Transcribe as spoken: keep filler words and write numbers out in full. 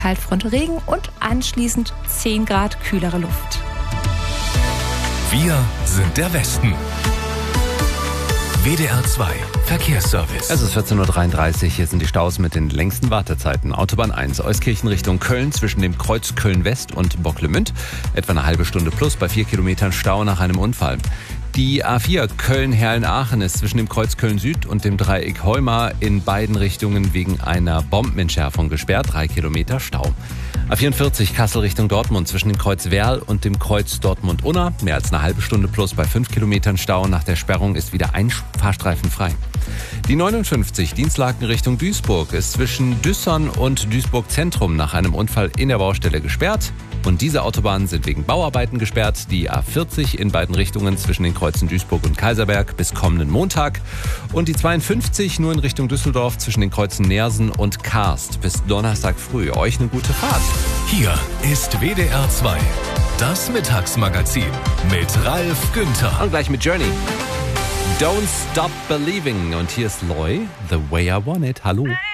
Kaltfront Regen und anschließend zehn Grad kühlere Luft. Wir sind der Westen. W D R zwei Verkehrsservice. Es ist vierzehn Uhr dreiunddreißig, hier sind die Staus mit den längsten Wartezeiten. Autobahn eins, Euskirchen Richtung Köln zwischen dem Kreuz Köln-West und Bocklemünd. Etwa eine halbe Stunde plus bei vier Kilometern Stau nach einem Unfall. Die A vier Köln-Herrlen-Aachen ist zwischen dem Kreuz Köln-Süd und dem Dreieck Heuma in beiden Richtungen wegen einer Bombenentschärfung gesperrt. Drei Kilometer Stau. A vierundvierzig Kassel Richtung Dortmund zwischen dem Kreuz Werl und dem Kreuz Dortmund-Unna. Mehr als eine halbe Stunde plus bei fünf Kilometern Stau. Nach der Sperrung ist wieder ein Fahrstreifen frei. Die neunundfünfzig Dienstlaken Richtung Duisburg ist zwischen Düssern und Duisburg Zentrum nach einem Unfall in der Baustelle gesperrt. Und diese Autobahnen sind wegen Bauarbeiten gesperrt. Die A vierzig in beiden Richtungen zwischen den Kreuzen Duisburg und Kaiserberg bis kommenden Montag. Und die zweiundfünfzig nur in Richtung Düsseldorf zwischen den Kreuzen Neersen und Karst bis Donnerstag früh. Euch eine gute Fahrt. Hier ist W D R zwei, das Mittagsmagazin mit Ralf Günther. Und gleich mit Journey. Don't Stop Believing. Und hier ist Loy, The Way I Want It. Hallo.